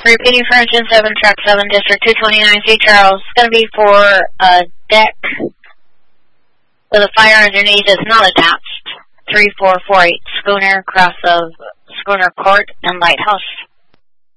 Repeating for engine 7, track 7, district 229C, Charles. It's going to be for a deck with a fire underneath that's not attached. 3448 schooner, cross of Schooner Court and Lighthouse.